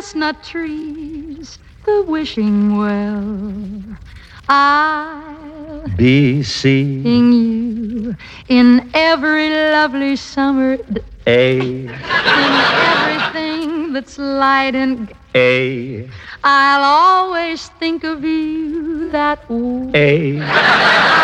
chestnut trees, the wishing well. I'll be seeing you in every lovely summer A, in everything that's light and A, I'll always think of you that way. A.